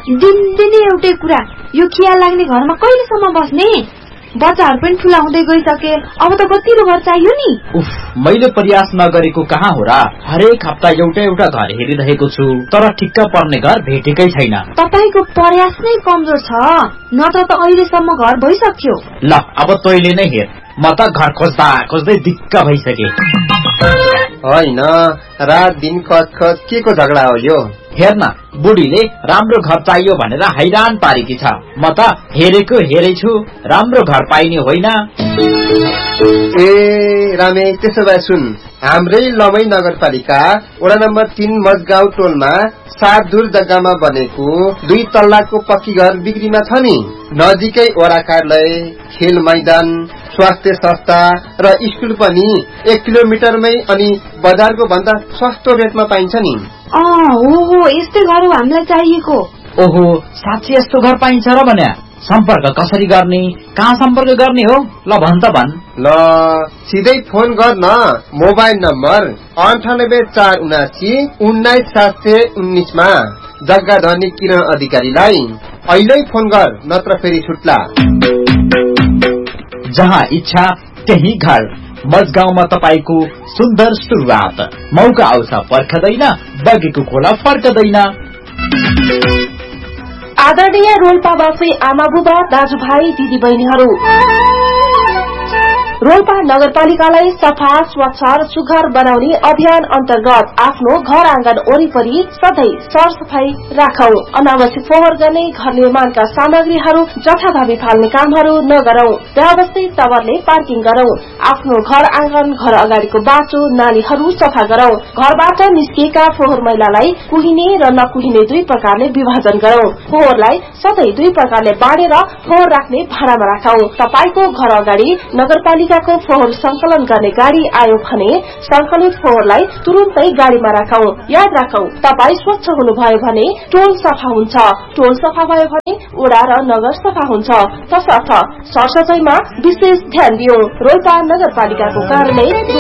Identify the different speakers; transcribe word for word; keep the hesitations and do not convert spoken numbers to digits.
Speaker 1: दिनदिनै एउटै कुरा, यो खिया लाग्ने घरमा कहिलेसम्म बस्ने? बच्चाहरु पनि ठूला हुँदै गइसके, अब त गतिलो घर चाहियो नि।
Speaker 2: उफ, मैले प्रयास नगरेको कहाँ हो र? हरेक हप्ता एउटा एउटा घर हेरिरहेको छु, तर ठिक्क पर्ने घर भेटेकै छैन।
Speaker 1: तपाईको प्रयास नै कमजोर छ, नत्र त अहिलेसम्म घर भइसक्यो।
Speaker 2: ल अब तैले नै हेर, म त घर खोज्दा खोज्दै दिक्क भइसके।
Speaker 3: होइन, रात दिन खच खच के को झगडा हो यो?
Speaker 2: हेर्न, बुढीले राम्रो घर चाहियो भनेर हैरान पारेकी छ। म त हेरेको हेरेछु, राम्रो घर पाइने होइन।
Speaker 3: ए रामे, त्यसो भए सुन, हाम्रै लमै नगरपालिका वडा नम्बर तीन मजगाउँ टोलमा सात दूर जग्गामा बनेको दुई तल्लाको पक्की घर बिक्रीमा छ नि। नजिकै वडा कार्यालय, खेल मैदान, स्वास्थ्य संस्था र स्कुल पनि एक किलोमिटरमै अनि बजारको भन्दा सस्तो रेटमा पाइन्छ नि।
Speaker 1: अँ हो हो, यस्तै घर हो हामीलाई चाहिएको।
Speaker 2: ओहो, साँच्चै यस्तो घर पाइन्छ र भने? सम्पर्क कसरी गर्ने, कहाँ सम्पर्क गर्ने हो? ल भन त भन।
Speaker 3: ल सिधै फोन गर्न, मोबाइल नम्बर अन्ठानब्बे चार उनासी उन्नाइस सात सय उन्नाइसमा जग्गा धनी किरण अधिकारीलाई अहिले फोन गर, नत्र फेरि छुट्ला।
Speaker 2: जहाँ इच्छा त्यही घर, मजगाउँमा तपाईको सुन्दर सुरुवात। मौका आउँछ पर्खदैन, बगेको खोला फर्कदैन।
Speaker 4: आदरणीय रोल्पावासी आमा बुबा, दाजुभाइ, दिदी बहिनीहरू, रोल्पा नगरपालिकालाई सफा, स्वच्छ र सुघ्घर बनाउने अभियान अन्तर्गत आफ्नो घर आँगन वरिपरि सधैँ सरसफाई राखौं। अनावश्यक फोहोर गर्ने, घर निर्माणका सामग्रीहरू जथाभावी फाल्ने कामहरू नगरौं। व्यावसायिक तवरले पार्किङ गरौं। आफ्नो घर आँगन, घर अगाडिको बाटो, नालीहरू सफा गरौं। घरबाट निस्किएका फोहोर मैलालाई कुहिने र नकुहिने दुई प्रकारले विभाजन गरौं। फोहोरलाई सधैँ दुई प्रकारले बाँडेर फोहोर राख्ने भाँडामा राखौं। तपाईको घर अगाडि नगरपालिकाको फोहोर संकलन गर्ने गाडी आयो भने संकलित फोहोरलाई तुरुन्तै गाडीमा राखौं। याद राखौं, तपाई स्वच्छ हुनुभयो भने टोल सफा हुन्छ, टोल सफा भयो भने वडा र नगर सफा हुन्छ। तसर्थ सरसफाईमा विशेष ध्यान दियौं। रोल्पा नगरपालिकाको कार्यालय।